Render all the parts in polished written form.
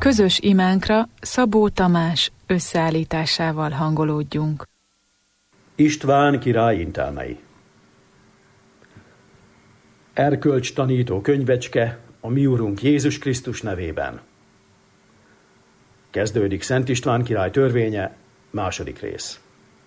Közös imánkra Szabó Tamás összeállításával hangolódjunk. István király intelmei. Erkölcs tanító könyvecske a mi Urunk Jézus Krisztus nevében. Kezdődik Szent István király törvénye, 2. rész.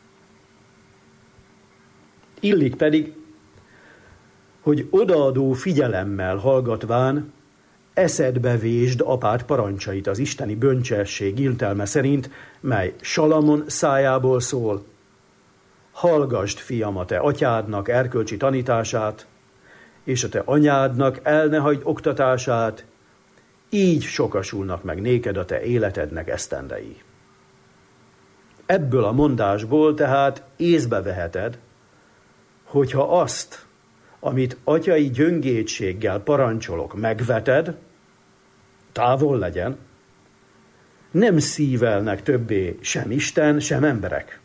Illik pedig, hogy odaadó figyelemmel hallgatván eszedbe vésd apád parancsait az isteni bölcsesség intelme szerint, mely Salamon szájából szól. Hallgasd, fiam, a te atyádnak erkölcsi tanítását, és a te anyádnak el ne hagyd oktatását, így sokasulnak meg néked a te életednek esztendei. Ebből a mondásból tehát észbe veheted, hogyha azt, amit atyai gyöngétséggel parancsolok, megveted, távol legyen, nem szívelnek többé sem Isten, sem emberek.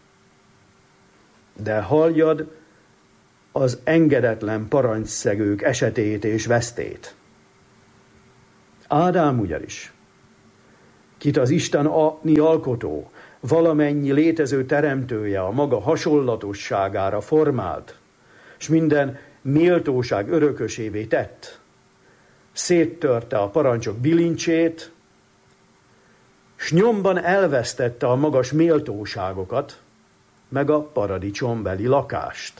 De halljad az engedetlen parancsszegők esetét és vesztét. Ádám ugyanis, kit az Isten alkotó, valamennyi létező teremtője a maga hasonlatosságára formált, s minden méltóság örökösévé tett, széttörte a parancsok bilincsét, s nyomban elvesztette a magas méltóságokat, meg a paradicsombeli lakást.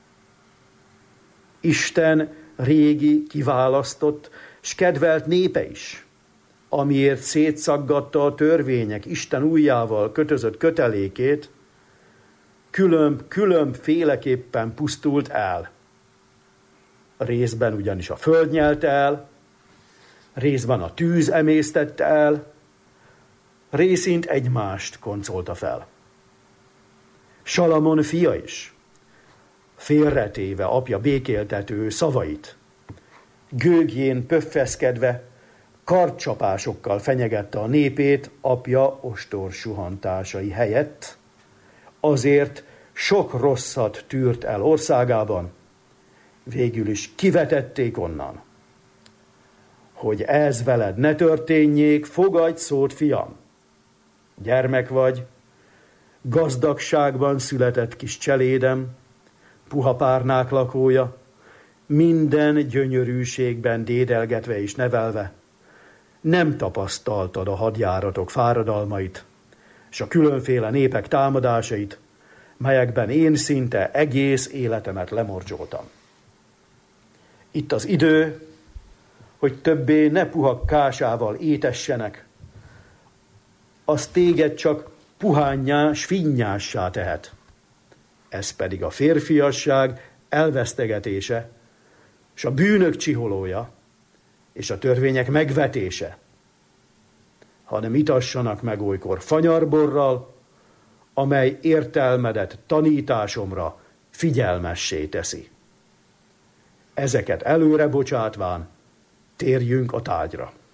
Isten régi, kiválasztott, s kedvelt népe is, amiért szétszaggatta a törvények Isten ujjával kötözött kötelékét, különb féleképpen pusztult el. Részben ugyanis a föld nyelte el, részben a tűz emésztette el, részint egymást koncolta fel. Salamon fia is, félretéve apja békéltető szavait, gőgjén pöffeszkedve, kardcsapásokkal fenyegette a népét apja ostor suhantásai helyett, azért sok rosszat tűrt el országában, végül is kivetették onnan. Hogy ez veled ne történjék, fogadj szót, fiam. Gyermek vagy, gazdagságban született kis cselédem, puha párnák lakója, minden gyönyörűségben dédelgetve és nevelve, nem tapasztaltad a hadjáratok fáradalmait, és a különféle népek támadásait, melyekben én szinte egész életemet lemordzsoltam. Itt az idő, hogy többé ne puha kásával étessenek, az téged csak puhánnyá s finnyássá tehet. Ez pedig a férfiasság elvesztegetése, és a bűnök csiholója, és a törvények megvetése, hanem itassanak meg olykor fanyarborral, amely értelmedet tanításomra figyelmessé teszi. Ezeket előre bocsátván térjünk a tárgyra.